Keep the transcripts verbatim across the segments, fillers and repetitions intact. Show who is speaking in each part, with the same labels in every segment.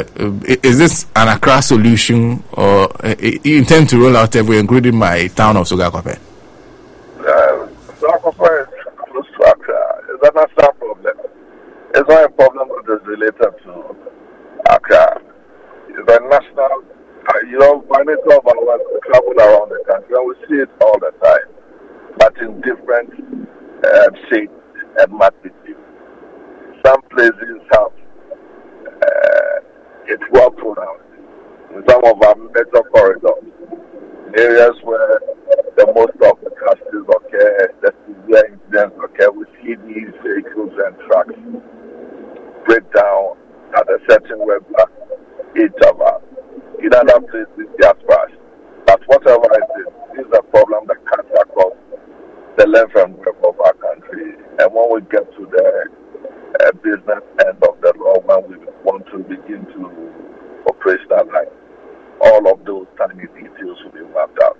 Speaker 1: uh, is this an Accra solution, or uh, you intend to roll out everywhere, including my town of Sogakope?
Speaker 2: Uh, Sogakope is close to Accra. It's a national problem. It's not a problem that is related to Accra. It's a national, uh, you know, many of our travel around the country, and we see it all the time, but in different uh, shapes and magnitude. Some places have uh, it's well pronounced. In some of our major corridors, in areas where the most of the crashes occur, the severe incidents occur, we see these vehicles and trucks break down at a certain regular interval. In other places, they are sparse. But whatever it is, this is a problem that cuts across the length and breadth of our country. And when we get to the uh, business end of the law, when we want to begin to operationalize, all of those tiny details will be mapped out.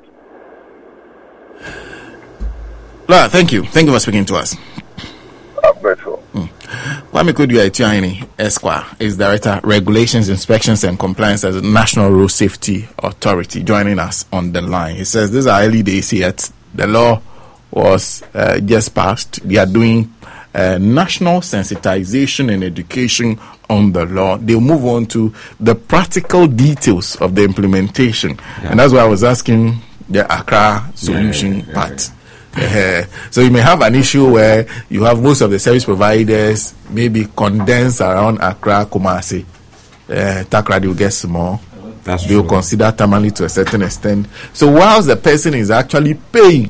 Speaker 1: Well, thank you. Thank you for speaking to us.
Speaker 2: I'm grateful.
Speaker 1: Mm. Kwame Kodua Etiani, Esquire, is Director, Regulations, Inspections and Compliance at the National Road Safety Authority, joining us on the line. He says these are early days yet. The law was uh, just passed. They are doing uh, national sensitization and education on the law. They'll move on to the practical details of the implementation. Yeah. And that's why I was asking the Accra solution yeah, yeah, part. Yeah. Uh, so you may have an issue where you have most of the service providers maybe condensed around Accra, Kumasi. Uh, Takrady will get small. That's They'll true. Consider Tamale to a certain extent. So whilst the person is actually paying,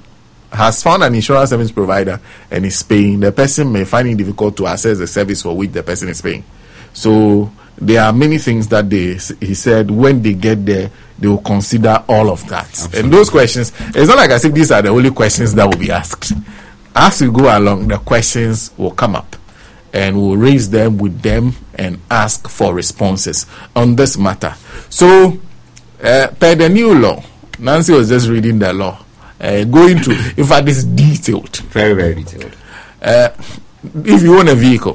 Speaker 1: has found an insurance service provider and is paying, the person may find it difficult to access the service for which the person is paying. So there are many things that they, he said, when they get there, they will consider all of that. Absolutely. And those questions, it's not like I said these are the only questions that will be asked. As we go along, the questions will come up and we'll raise them with them and ask for responses on this matter. So, uh, per the new law, Nancy was just reading the law. Uh, going to, in fact, it's detailed.
Speaker 3: Very, very detailed.
Speaker 1: Uh, if you own a vehicle,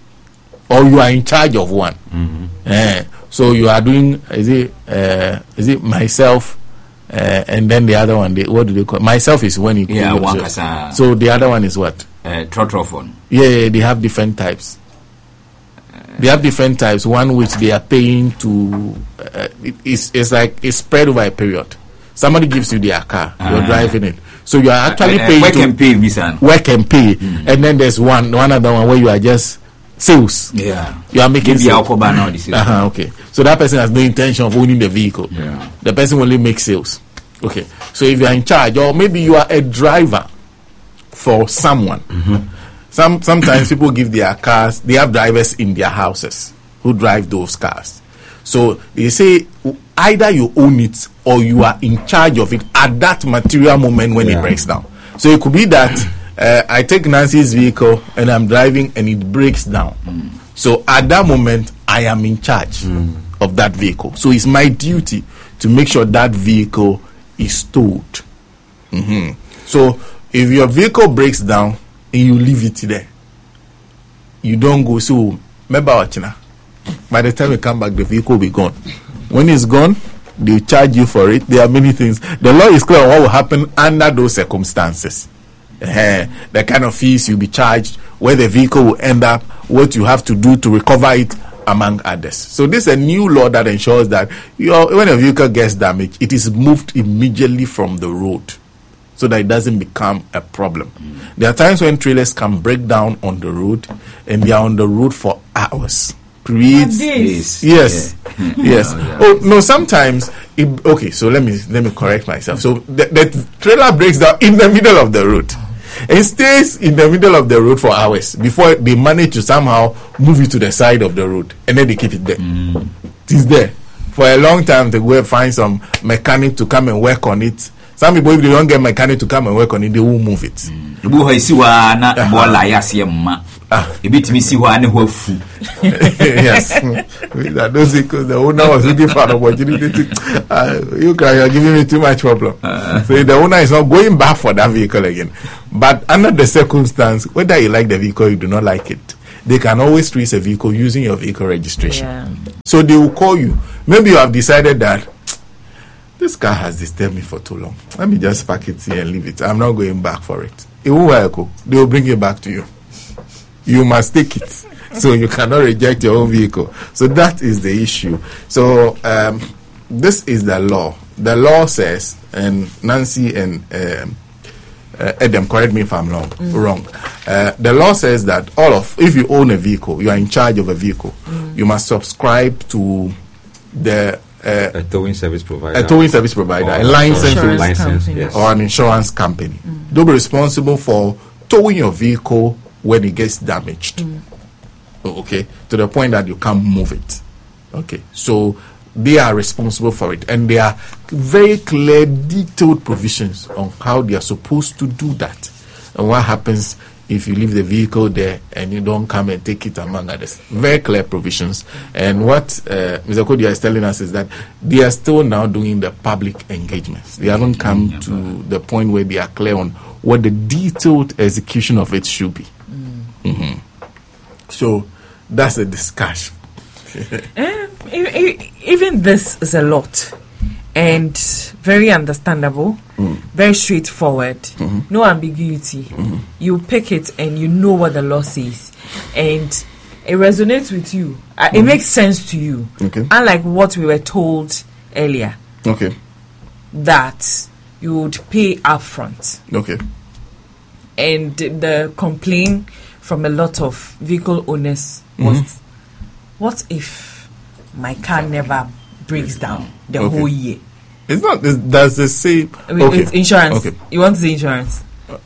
Speaker 1: or you are in charge of one,
Speaker 3: mm-hmm.
Speaker 1: uh, so you are doing, is it, uh, is it myself, uh, and then the other one, they, what do they call it? Myself is when you
Speaker 3: yeah,
Speaker 1: one so, so the other one is what?
Speaker 3: Uh, Trotrophone.
Speaker 1: Yeah, yeah, they have different types. Uh, they have different types. One which they are paying to, uh, it, it's, it's like, it's spread over a period. Somebody gives you their car, uh, you're driving it. So you are actually uh, uh, paying
Speaker 3: work
Speaker 1: to
Speaker 3: and pay, Misan.
Speaker 1: Work and pay.
Speaker 3: Mm.
Speaker 1: And then there's one one other one where you are just sales.
Speaker 3: Yeah.
Speaker 1: You are making sales.
Speaker 3: Uh-huh,
Speaker 1: okay. So that person has no intention of owning the vehicle.
Speaker 3: Yeah.
Speaker 1: The person only makes sales. Okay. So if you are in charge, or maybe you are a driver for someone.
Speaker 3: Mm-hmm.
Speaker 1: Some sometimes people give their cars, they have drivers in their houses who drive those cars. So they say either you own it or you are in charge of it at that material moment when yeah. it breaks down. So it could be that uh, I take Nancy's vehicle and I'm driving and it breaks down.
Speaker 3: Mm.
Speaker 1: So at that moment, I am in charge
Speaker 3: mm.
Speaker 1: of that vehicle. So it's my duty to make sure that vehicle is towed. Mm-hmm. So if your vehicle breaks down and you leave it there, you don't go, so remember what, you know? By the time you come back, the vehicle will be gone. When it's gone, they charge you for it. There are many things. The law is clear on what will happen under those circumstances. Uh, the kind of fees you'll be charged, where the vehicle will end up, what you have to do to recover it, among others. So this is a new law that ensures that your, when a vehicle gets damaged, it is moved immediately from the road so that it doesn't become a problem. Mm. There are times when trailers can break down on the road and they are on the road for hours. Creates
Speaker 3: yes,
Speaker 1: yes,
Speaker 3: yeah.
Speaker 1: yes.
Speaker 3: Oh, yeah.
Speaker 1: Oh no, sometimes it, okay. So let me let me correct myself. So the, the trailer breaks down in the middle of the road. It stays in the middle of the road for hours before they manage to somehow move it to the side of the road, and then they keep it there.
Speaker 3: Mm.
Speaker 1: It is there for a long time. They go and find some mechanic to come and work on it. Some people, if they don't get mechanic to come and work on it, they will move it. Yes, those because the owner was looking for an opportunity to, uh, you can, you're giving me too much problem. So the owner is not going back for that vehicle again. But under the circumstance, whether you like the vehicle or you do not like it, they can always trace a vehicle using your vehicle registration.
Speaker 4: Yeah.
Speaker 1: So they will call you. Maybe you have decided that this car has disturbed me for too long. Let me just park it here and leave it. I'm not going back for it. It won't work. They will bring it back to you. You must take it. So you cannot reject your own vehicle. So that is the issue. So um, this is the law. The law says, and Nancy and um, uh, Adam, correct me if I'm wrong. Mm. Wrong. Uh, the law says that all of, if you own a vehicle, you are in charge of a vehicle, mm. you must subscribe to the uh,
Speaker 3: a towing service provider,
Speaker 1: a towing service provider,
Speaker 3: or
Speaker 1: a license,
Speaker 3: license yes.
Speaker 1: or an insurance company. Mm. They'll be responsible for towing your vehicle when it gets damaged. Mm. Okay, to the point that you can't move it. Okay, so they are responsible for it, and there are very clear, detailed provisions on how they are supposed to do that, and what happens if you leave the vehicle there and you don't come and take it, among others. Very clear provisions. And what uh, Mister Kodia is telling us is that they are still now doing the public engagements. They haven't come to the point where they are clear on what the detailed execution of it should be. Mm. Mm-hmm. So that's a discussion.
Speaker 4: um, even this is a lot and very understandable, mm. very straightforward, mm-hmm. no ambiguity. Mm-hmm. You pick it and you know what the law says, and it resonates with you. Uh, mm-hmm. It makes sense to you, okay. Unlike what we were told earlier.
Speaker 1: Okay.
Speaker 4: That you would pay upfront.
Speaker 1: Okay.
Speaker 4: And the complaint from a lot of vehicle owners was, mm-hmm. what if my car never breaks down the okay. whole year?
Speaker 1: It's not, it's, does the same...
Speaker 4: I mean, okay. It's insurance. Okay. You want the insurance.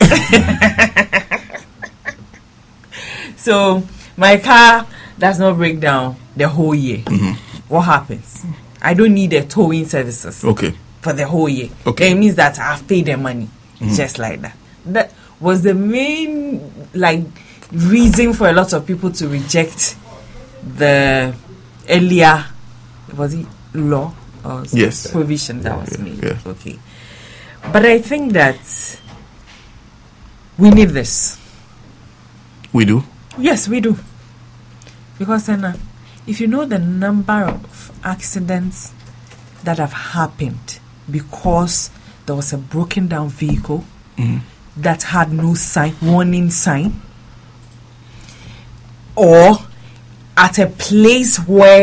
Speaker 4: So, my car does not break down the whole year. Mm-hmm. What happens? I don't need a towing services.
Speaker 1: Okay.
Speaker 4: For the whole year.
Speaker 1: Okay.
Speaker 4: It means that I've paid the money. Mm-hmm. Just like that. That was the main, like, reason for a lot of people to reject the earlier, was it law or
Speaker 1: yes.
Speaker 4: provision that
Speaker 1: yeah,
Speaker 4: was
Speaker 1: yeah,
Speaker 4: made?
Speaker 1: Yeah.
Speaker 4: Okay. But I think that we need this.
Speaker 1: We do?
Speaker 4: Yes, we do. Because then, uh, if you know the number of accidents that have happened because there was a broken down vehicle mm-hmm. that had no sign, warning sign, or at a place where